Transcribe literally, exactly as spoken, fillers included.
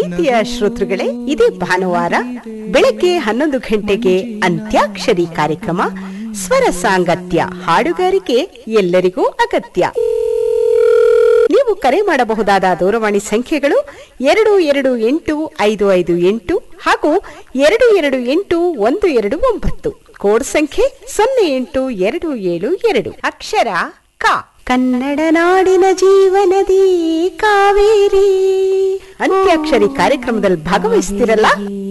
ಪ್ರೀತಿಯ ಶ್ರೋತೃಗಳೇ, ಇದೇ ಭಾನುವಾರ ಬೆಳಗ್ಗೆ ಹನ್ನೊಂದು ಗಂಟೆಗೆ ಅಂತ್ಯಾಕ್ಷರಿ ಕಾರ್ಯಕ್ರಮ. ಸ್ವರ ಸಾಂಗತ್ಯ ಹಾಡುಗಾರಿಕೆ ಎಲ್ಲರಿಗೂ ಅಗತ್ಯ. ನೀವು ಕರೆ ಮಾಡಬಹುದಾದ ದೂರವಾಣಿ ಸಂಖ್ಯೆಗಳು ಎರಡು ಎರಡು ಎಂಟು ಐದು ಐದು ಎಂಟು ಹಾಗೂ ಎರಡು ಎರಡು ಎಂಟು ಒಂದು ಎರಡು ಒಂಬತ್ತು. ಕೋಡ್ ಸಂಖ್ಯೆ ಸೊನ್ನೆ ಎಂಟು ಎರಡು ಏಳು ಎರಡು. ಅಕ್ಷರ ಕ. ಕನ್ನಡ ನಾಡಿನ ಜೀವನದಿ ಕಾವೇರಿ. ಅಂತ್ಯಾಕ್ಷರಿ ಕಾರ್ಯಕ್ರಮದಲ್ಲಿ ಭಾಗವಹಿಸ್ತಿರಲ್ಲ,